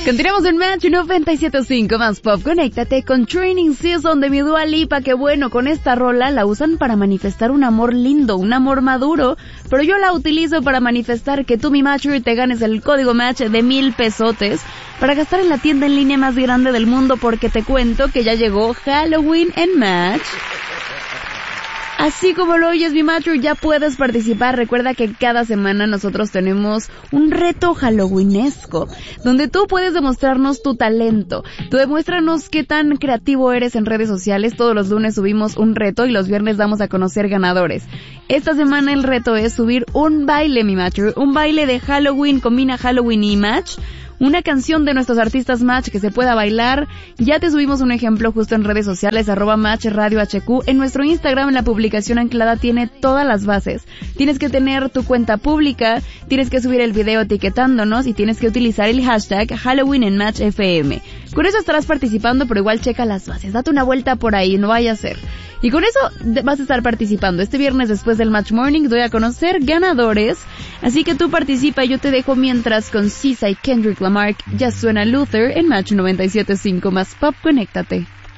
Continuamos en Match 97.5 más pop. Conéctate con Training Season de mi Dua Lipa, que bueno, con esta rola la usan para manifestar un amor lindo, un amor maduro, pero yo la utilizo para manifestar que tú, mi Matcher, te ganes el código Match de 1,000 pesotes para gastar en la tienda en línea más grande del mundo, porque te cuento que ya llegó Halloween en Match. Así como lo oyes, mi Matcher, ya puedes participar. Recuerda que cada semana nosotros tenemos un reto halloweenesco, donde tú puedes demostrarnos tu talento. Tú demuéstranos qué tan creativo eres en redes sociales. Todos los lunes subimos un reto y los viernes damos a conocer ganadores. Esta semana el reto es subir un baile, mi Matcher, un baile de Halloween, combina Halloween y Match. Una canción de nuestros artistas Match que se pueda bailar. Ya te subimos un ejemplo justo en redes sociales, @Match Radio HQ. En nuestro Instagram, en la publicación anclada, tiene todas las bases. Tienes que tener tu cuenta pública, tienes que subir el video etiquetándonos y tienes que utilizar el hashtag Halloween en Match FM. Con eso estarás participando, pero igual checa las bases. Date una vuelta por ahí, no vaya a ser. Y con eso vas a estar participando. Este viernes, después del Match Morning, doy a conocer ganadores. Así que tú participa y yo te dejo mientras con Sisa y Kendrick Lamar. Ya suena Luther en Match 97.5 más pop. Conéctate.